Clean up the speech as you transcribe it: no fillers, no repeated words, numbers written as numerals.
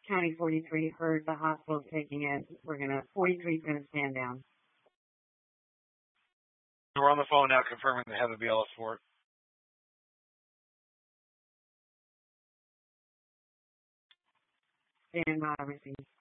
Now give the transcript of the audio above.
County 43 heard the hospital taking it. 43 is gonna stand down. We're on the phone now confirming they have a BLS for it. Stand by, receive.